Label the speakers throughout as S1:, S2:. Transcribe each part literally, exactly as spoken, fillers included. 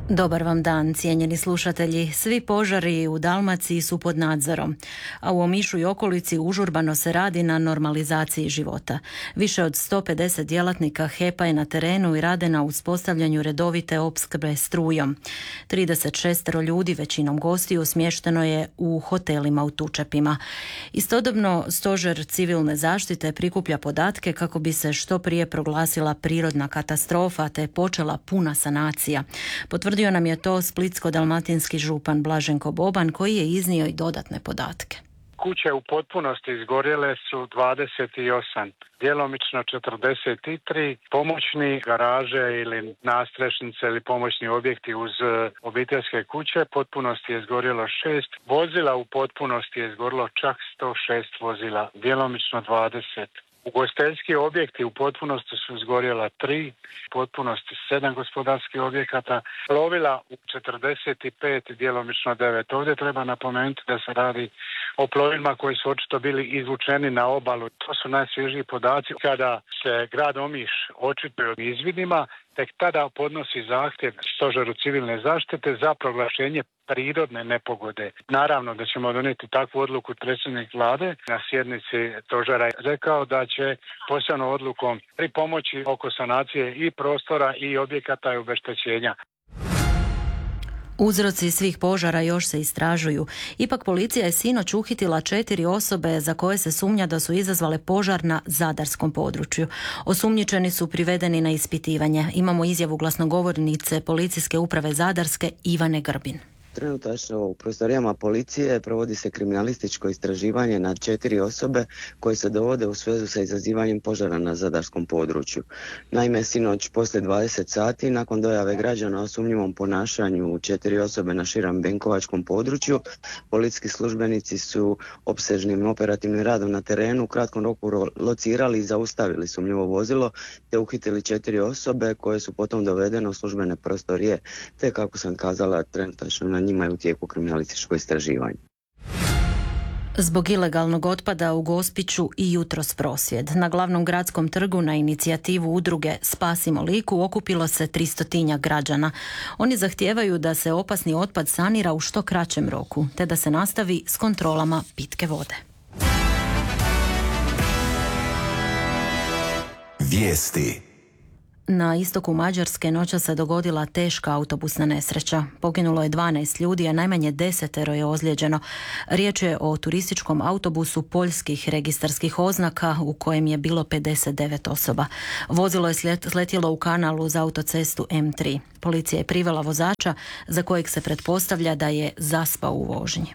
S1: Dobar vam dan, cijenjeni slušatelji. Svi požari u Dalmaciji su pod nadzorom, a u Omišu i okolici užurbano se radi na normalizaciji života. Više od sto pedeset djelatnika H E P-a je na terenu i rade na uspostavljanju redovite opskrbe strujom. trideset šest ljudi, većinom gostiju, smješteno je u hotelima u Tučepima. Istodobno, Stožer civilne zaštite prikuplja podatke kako bi se što prije proglasila prirodna katastrofa te počela puna sanacija. Potvrdio nam je to splitsko-dalmatinski župan Blaženko Boban, koji je iznio i dodatne podatke.
S2: Kuće u potpunosti izgorjele su dvadeset osam, djelomično četrdeset tri, pomoćni garaže ili nastrešnice ili pomoćni objekti uz obiteljske kuće, potpunosti je izgorjelo šest, vozila u potpunosti je izgorjelo čak sto šest vozila, djelomično dvadeset. Ugostiteljski objekti u potpunosti su izgorjela tri, u potpunosti sedam gospodarskih objekata, plovila u četrdeset pet, djelomično devet. Ovdje treba napomenuti da se radi o plovilima koji su očito bili izvučeni na obalu. To su najsvježiji podaci. Kada se grad Omiš očituje o izvidima, tek tada podnosi zahtjev Stožeru civilne zaštite za proglašenje prirodne nepogode. Naravno da ćemo donijeti takvu odluku. Predsjednik vlade na sjednici stožera je rekao da će posebnom odlukom pripomoći oko sanacije i prostora i objekata i obeštećenja.
S1: Uzroci svih požara još se istražuju. Ipak policija je sinoć uhitila četiri osobe za koje se sumnja da su izazvale požar na zadarskom području. Osumnjičeni su privedeni na ispitivanje. Imamo izjavu glasnogovornice Policijske uprave Zadarske Ivane Grbin.
S3: Trenutačno u prostorijama policije provodi se kriminalističko istraživanje na četiri osobe koje se dovode u svezu sa izazivanjem požara na zadarskom području. Naime, sinoć poslije dvadeset sati, nakon dojave građana o sumnjivom ponašanju četiri osobe na širem benkovačkom području, policijski službenici su opsežnim operativnim radom na terenu u kratkom roku locirali i zaustavili sumnjivo vozilo te uhitili četiri osobe koje su potom dovedene u službene prostorije, te kako sam kazala, trenutačno na njima je u tijeku kriminalističko istraživanje.
S1: Zbog ilegalnog otpada u Gospiću i jutros prosvjed. Na glavnom gradskom trgu na inicijativu udruge Spasimo Liku okupilo se tristotinjak građana. Oni zahtijevaju da se opasni otpad sanira u što kraćem roku, te da se nastavi s kontrolama pitke vode.
S4: Vijesti.
S1: Na istoku Mađarske noća se dogodila teška autobusna nesreća. Poginulo je dvanaest ljudi, a najmanje desetero je ozlijeđeno. Riječ je o turističkom autobusu poljskih registarskih oznaka u kojem je bilo pedeset devet osoba. Vozilo je sletjelo u kanal uz autocestu M tri. Policija je privela vozača za kojeg se pretpostavlja da je zaspao u vožnji.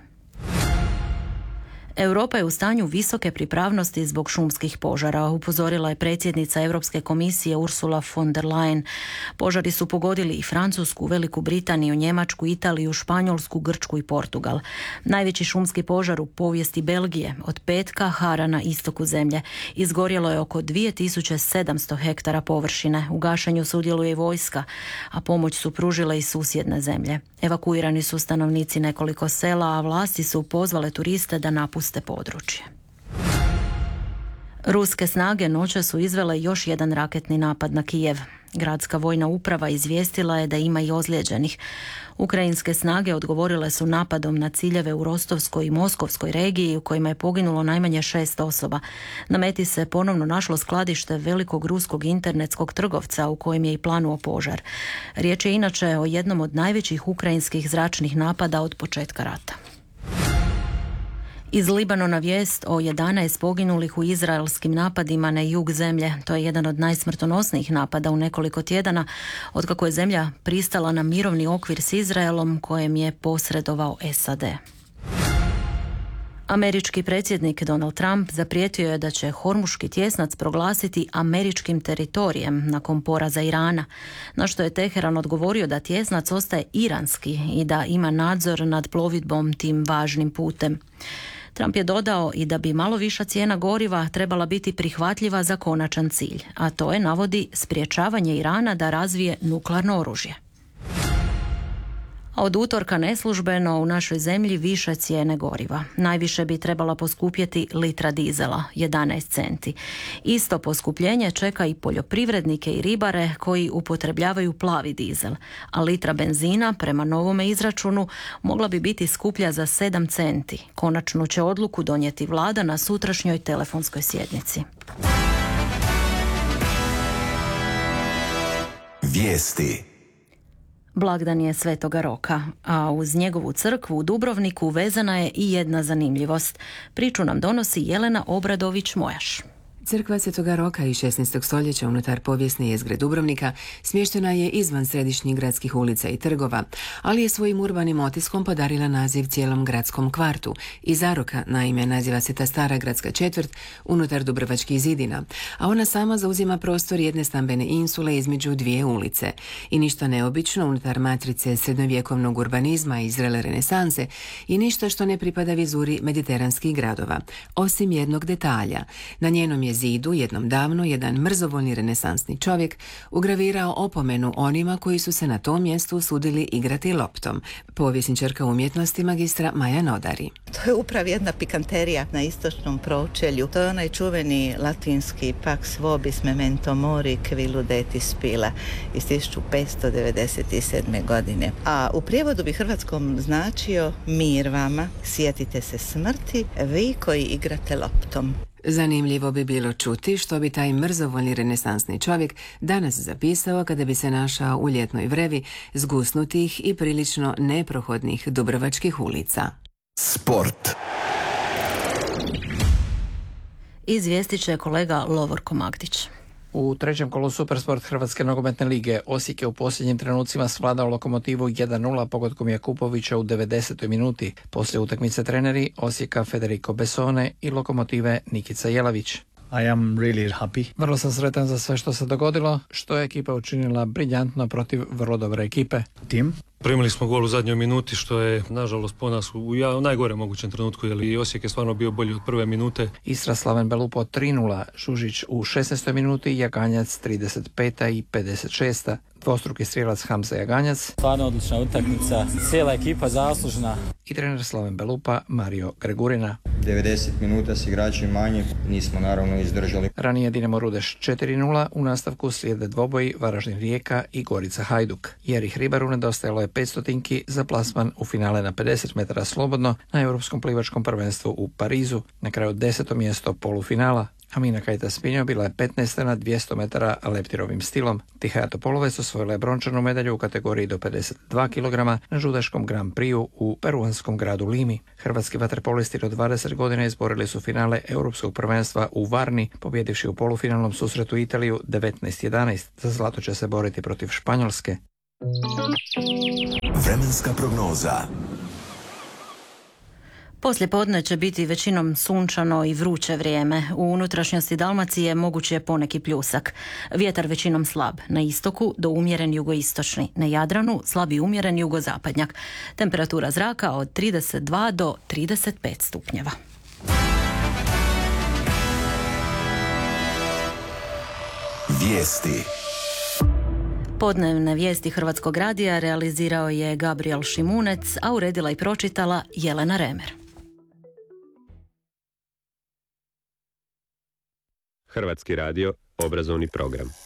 S1: Europa je u stanju visoke pripravnosti zbog šumskih požara, upozorila je predsjednica Europske komisije Ursula von der Leyen. Požari su pogodili i Francusku, Veliku Britaniju, Njemačku, Italiju, Španjolsku, Grčku i Portugal. Najveći šumski požar u povijesti Belgije od petka hara na istoku zemlje. Izgorjelo je oko dvije tisuće sedamsto hektara površine. U gašenju sudjeluje i vojska, a pomoć su pružile i susjedne zemlje. Evakuirani su stanovnici nekoliko sela, a vlasti su pozvale turiste da napuste područje. Ruske snage noćas su izvele još jedan raketni napad na Kijev. Gradska vojna uprava izvijestila je da ima i ozlijeđenih. Ukrajinske snage odgovorile su napadom na ciljeve u Rostovskoj i Moskovskoj regiji u kojima je poginulo najmanje šest osoba. Na meti se ponovno našlo skladište velikog ruskog internetskog trgovca u kojem je i planuo požar. Riječ je inače o jednom od najvećih ukrajinskih zračnih napada od početka rata. Iz Libanona vijest o jedanaest poginulih u izraelskim napadima na jug zemlje. To je jedan od najsmrtonosnijih napada u nekoliko tjedana otkako je zemlja pristala na mirovni okvir s Izraelom kojem je posredovao S A D. Američki predsjednik Donald Trump zaprijetio je da će Hormuški tjesnac proglasiti američkim teritorijem nakon poraza Irana, na što je Teheran odgovorio da tjesnac ostaje iranski i da ima nadzor nad plovidbom tim važnim putem. Trump je dodao i da bi malo viša cijena goriva trebala biti prihvatljiva za konačan cilj, a to je, navodi, sprječavanje Irana da razvije nuklearno oružje. A od utorka neslužbeno u našoj zemlji više cijene goriva. Najviše bi trebala poskupjeti litra dizela, jedanaest centi. Isto poskupljenje čeka i poljoprivrednike i ribare koji upotrebljavaju plavi dizel, a litra benzina prema novome izračunu mogla bi biti skuplja za sedam centi. Konačnu će odluku donijeti vlada na sutrašnjoj telefonskoj sjednici.
S4: Vijesti.
S1: Blagdan je Svetoga Roka, a uz njegovu crkvu u Dubrovniku vezana je i jedna zanimljivost. Priču nam donosi Jelena Obradović-Mojaš.
S5: Crkva Svetoga Roka iz šesnaestog stoljeća unutar povijesne jezgre Dubrovnika smještena je izvan središnjih gradskih ulica i trgova, ali je svojim urbanim otiskom podarila naziv cijelom gradskom kvartu. Iz Zaroka, naime, naziva se ta stara gradska četvrt unutar Dubrovačkih zidina, a ona sama zauzima prostor jedne stambene insule između dvije ulice. I ništa neobično unutar matrice srednjovjekovnog urbanizma i zrele renesanse i ništa što ne pripada vizuri mediteranskih gradova, osim jednog detalja. Na njenom je zidu jednom davno jedan mrzovoljni renesansni čovjek ugravirao opomenu onima koji su se na tom mjestu usudili igrati loptom. Povjesničarka umjetnosti magistra Maja Nodari.
S6: To je upravo jedna pikanterija na istočnom pročelju. To je onaj čuveni latinski pax vobis memento mori qui ludeti spila iz tisuću petsto devedeset sedme. godine. A u prijevodu bi hrvatskom značio mir vama, sjetite se smrti, vi koji igrate loptom.
S5: Zanimljivo bi bilo čuti što bi taj mrzovoljni renesansni čovjek danas zapisao kada bi se našao u ljetnoj vrevi zgusnutih i prilično neprohodnih dubrovačkih ulica.
S4: Sport.
S1: Izvijestit će kolega Lovorko Magdić.
S7: U trećem kolu Supersport Hrvatske nogometne lige Osijek je u posljednjim trenucima svladao Lokomotivu jedan nula pogodkom Jakupovića u devedesetoj minuti. Poslije utakmice treneri Osijeka Federico Bessone i Lokomotive Nikica Jelavić.
S8: I am really happy.
S7: Vrlo sam sretan za sve što se dogodilo, što je ekipa učinila briljantno protiv vrlo dobre ekipe.
S8: Tim.
S9: Primili smo gol u zadnjoj minuti, što je nažalost po nas u ja, najgore mogućem trenutku, jer i Osijek je stvarno bio bolji od prve minute.
S7: Istra Slaven Belupo tri nula, Žužić u šesnaestoj minuti, Jaganjac trideset peta i pedeset šesta. Dvostruki strijelac Hamza Jaganjac.
S10: Stvarno odlična utakmica, cijela ekipa zaslužna.
S7: I trener Slaven Belupa Mario Gregurina.
S11: devedeset minuta s igrači manje, nismo naravno izdržali.
S7: Ranije Dinamo Rudeš četiri nula, u nastavku slijede dvoboji Varaždin Rijeka i Gorica Hajduk. Jerih Ribaru nedostajalo je petstotinki za plasman u finale na pedeset metara slobodno na Europskom plivačkom prvenstvu u Parizu. Na kraju deseto mjesto polufinala. Amina Kajta-Spinjo bila je petnaesta na dvjesto metara leptirovim stilom. Tihaja Topolovec osvojila je brončanu medalju u kategoriji do pedeset dva kilograma na žudaškom Grand Prixu u peruanskom gradu Limi. Hrvatski vaterpolisti do dvadeset godina izborili su finale Europskog prvenstva u Varni, pobjedivši u polufinalnom susretu Italiju devetnaest jedanaest. Za zlato će se boriti protiv Španjolske.
S4: Vremenska prognoza.
S1: Poslije podne će biti većinom sunčano i vruće vrijeme. U unutrašnjosti Dalmacije mogući je poneki pljusak. Vjetar većinom slab. Na istoku do umjeren jugoistočni. Na Jadranu slab i umjeren jugozapadnjak. Temperatura zraka od trideset dva do trideset pet stupnjeva.
S4: Vijesti.
S1: Podnevne vijesti Hrvatskog radija realizirao je Gabriel Šimunec, a uredila i pročitala Jelena Remer.
S12: Hrvatski radio, obrazovni program.